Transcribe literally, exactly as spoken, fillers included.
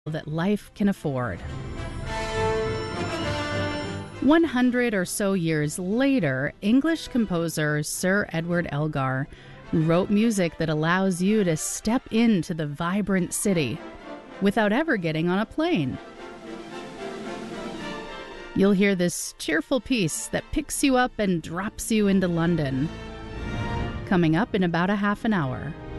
that life can afford. One hundred or so years later, English composer Sir Edward Elgar wrote music that allows you to step into the vibrant city without ever getting on a plane. You'll hear this cheerful piece that picks you up and drops you into London, coming up in about a half an hour.